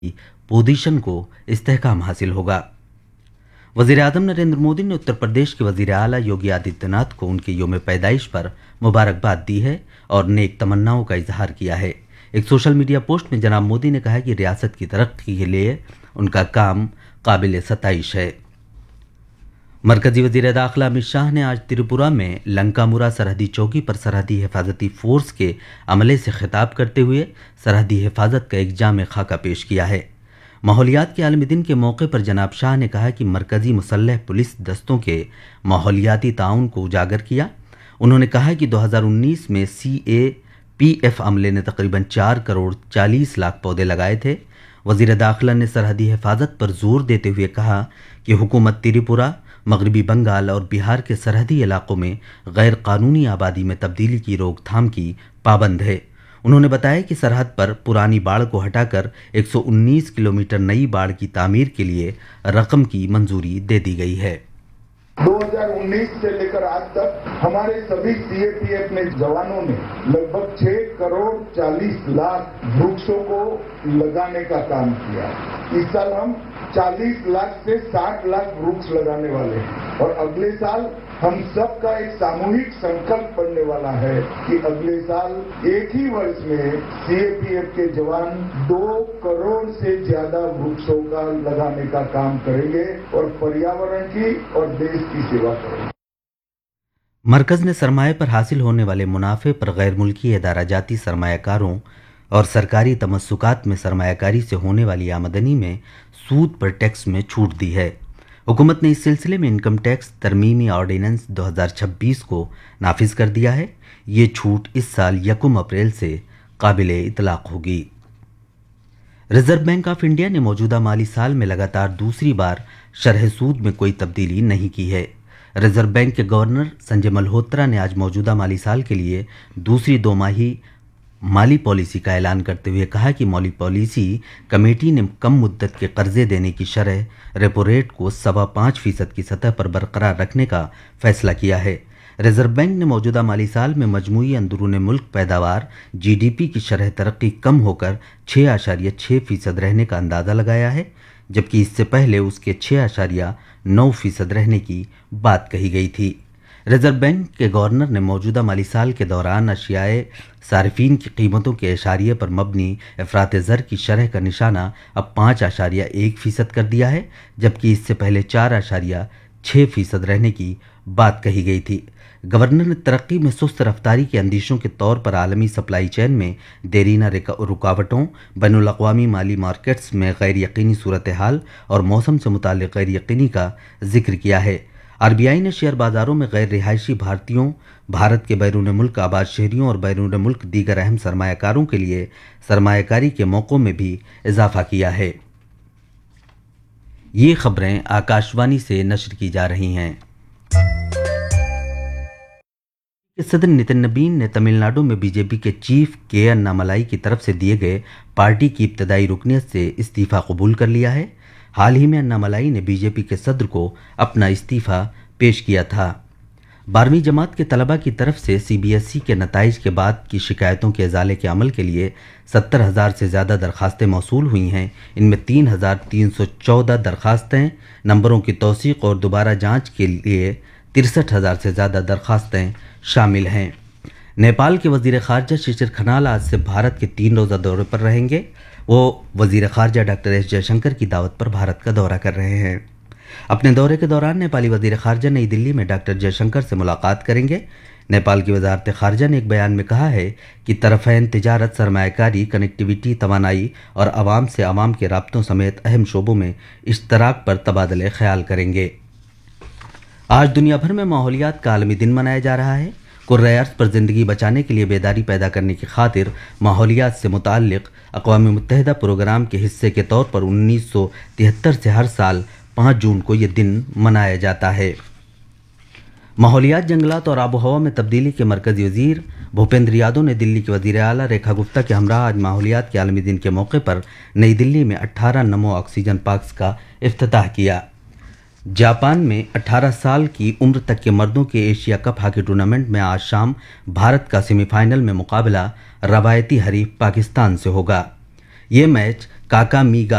Position को इस्तेहकाम हासिल होगा। वज़ीर आज़म नरेंद्र मोदी ने उत्तर प्रदेश के वज़ीर आला योगी आदित्यनाथ को उनके यौम पैदाइश पर मुबारकबाद दी है और नेक तमन्नाओं का इजहार किया है। एक सोशल मीडिया पोस्ट में जनाब मोदी ने कहा कि रियासत की तरक्की के लिए उनका काम काबिल सताइश है। मरकजी वज़ीर दाखिला अमित शाह ने आज त्रिपुरा में लंकामुरा सरहदी चौकी पर सरहदी हिफाजती फोर्स के अमले से खिताब करते हुए सरहदी हिफाजत का एक जामे खाका पेश किया है। माहौलियात के आलमी दिन के मौके पर जनाब शाह ने कहा कि मरकजी मुसल्लह पुलिस दस्तों के माहौलियाती ताउन को उजागर किया। उन्होंने कहा कि 2019 में CAPF अमले ने तकरीबन 4 करोड़ 40 लाख पौधे लगाए थे। वज़ीर दाखिला ने सरहदी हिफाजत पर जोर देते हुए कहा कि हुकूमत त्रिपुरा, मगरबी बंगाल और बिहार के सरहदी इलाकों में गैर कानूनी आबादी में तब्दीली की रोकथाम की पाबंद है। उन्होंने बताया कि सरहद पर पुरानी बाड़ को हटाकर 119 किलोमीटर नई बाड़ की तामीर के लिए रकम की मंजूरी दे दी गई है। 2019 से लेकर आज तक हमारे सभी CAPF में जवानों ने लगभग 6 करोड़ 40 लाख वृक्षों को लगाने का काम किया। इस साल हम 40 लाख से 60 लाख वृक्ष लगाने वाले हैं और अगले साल हम सबका एक सामूहिक संकल्प पड़ने वाला है कि अगले साल एक ही वर्ष में CAPF के जवान 2 करोड़ से ज्यादा वृक्षों का लगाने का काम करेंगे और पर्यावरण की और देश की सेवा करेंगे। मरकज ने सरमाए पर हासिल होने वाले मुनाफे पर गैर मुल्की इदारा जाती सरमायाकारों और सरकारी तमस्सुकात में सरमायाकारी से होने वाली आमदनी में सूद पर टैक्स में छूट दी है। हुकूमत ने इस सिलसिले में इनकम टैक्स तरमीमी ऑर्डिनेंस 2026 को नाफिज कर दिया है। ये छूट इस साल 1 अप्रैल से काबिल इतलाक होगी। रिजर्व बैंक ऑफ इंडिया ने मौजूदा माली साल में लगातार दूसरी बार शरह सूद में कोई तब्दीली नहीं की है। रिजर्व बैंक के गवर्नर संजय मल्होत्रा ने आज मौजूदा माली साल के लिए दूसरी दोमाही माली पॉलिसी का ऐलान करते हुए कहा कि माली पॉलिसी कमेटी ने कम मुद्दत के कर्जे देने की शरह रेपो रेट को 5.25% की सतह पर बरकरार रखने का फैसला किया है। रिजर्व बैंक ने मौजूदा माली साल में मजमूई अंदरूनी मुल्क पैदावार GDP की शरह तरक्की कम होकर 6.6% रहने का अंदाज़ा लगाया है, जबकि इससे पहले उसके 6.9% रहने की बात कही गई थी। रिजर्व बैंक के गवर्नर ने मौजूदा माली साल के दौरान अशियाए सार्फिन की कीमतों के इशारिये पर मबनी अफरात ज़र की शरह का निशाना अब 5.1% कर दिया है, जबकि इससे पहले 4.6% रहने की बात कही गई थी। गवर्नर ने तरक्की में सुस्त रफ्तारी के अंदेशों के तौर पर आलमी सप्लाई चेन में देरीना रुकावटों, बैनुल अक़वामी माली मार्केट्स में गैर यकीनी सूरत हाल और मौसम से मुताल्लिक़ गैर यकीनी का जिक्र किया है। RBI ने शेयर बाजारों में गैर रिहायशी भारतीयों, भारत के बैरून मुल्क आबाद शहरियों और बैरून मुल्क दीगर अहम सरमायाकारों के लिए सरमायाकारी के मौक़ों में भी इजाफा किया है। ये खबरें आकाशवाणी से नशर की जा रही हैं। सदर नितिन नबीन ने तमिलनाडु में बीजेपी के चीफ के अन्नामलाई की तरफ से दिए गए पार्टी की इब्तदाई रुकनियत से इस्तीफा कबूल कर लिया है। हाल ही में अन्नामलाई ने बीजेपी के सदर को अपना इस्तीफा पेश किया था। 12वीं जमात के तलबा की तरफ से CBSE के नताइज के बाद की शिकायतों के इजाले के अमल के लिए 70,000 से ज़्यादा दरखास्तें मौसूल हुई हैं। इनमें 3,314 दरखास्तें नंबरों की तौसीक और दोबारा जांच के लिए 63,000 से ज़्यादा दरखास्तें शामिल हैं। नेपाल के वज़ीर ख़ारजा शिशिर खनाल आज से भारत के 3 रोज़ा दौरे पर रहेंगे। वो वज़ीर ख़ारजा डॉक्टर S जयशंकर की दावत पर भारत का दौरा कर रहे हैं। अपने दौरे के दौरान नेपाली वज़ीर ख़ारजा नई दिल्ली में डॉक्टर जयशंकर से मुलाकात करेंगे। नेपाल की वज़ारत ख़ारजा ने एक बयान में कहा है कि तरफ़ैन तिजारत, सरमायाकारी, कनेक्टिविटी, तवानाई और आवाम से आवाम के राब्तों समेत अहम शोबों में इश्तराक पर तबादले ख्याल करेंगे। आज दुनिया भर में माहौलियात का आलमी दिन मनाया जा रहा है। कुर्रे अर्ज़ पर ज़िंदगी बचाने के लिए बेदारी पैदा करने की खातिर माहौलियात से मुताल्लिक़ अक़वाम मुत्तहिदा प्रोग्राम के हिस्से के तौर पर 1973 से हर साल 5 जून को ये दिन मनाया जाता है। माहौलियात, जंगलात और आबो हवा में तब्दीली के मरकज़ी वज़ीर भूपेंद्र यादव ने दिल्ली के वज़ीर आला रेखा गुप्ता के हमरा आज माहौलियात के आलमी दिन के मौके पर नई दिल्ली में 18 नमो ऑक्सीजन पार्क्स का इफ्तिताह किया। जापान में 18 साल की उम्र तक के मर्दों के एशिया कप हॉकी टूर्नामेंट में आज शाम भारत का सेमीफाइनल में मुकाबला रवायती हरीफ पाकिस्तान से होगा। ये मैच काकामीगा